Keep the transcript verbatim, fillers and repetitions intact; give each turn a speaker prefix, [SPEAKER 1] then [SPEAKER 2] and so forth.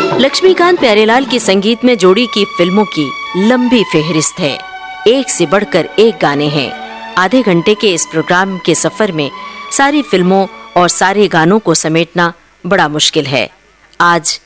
[SPEAKER 1] लक्ष्मीकांत प्यारेलाल की संगीत में जोड़ी की फिल्मों की लंबी फेहरिस्त है। एक से बढ़कर एक गाने हैं। आधे घंटे के इस प्रोग्राम के सफर में सारी फिल्मों और सारे गानों को समेटना बड़ा मुश्किल है। आज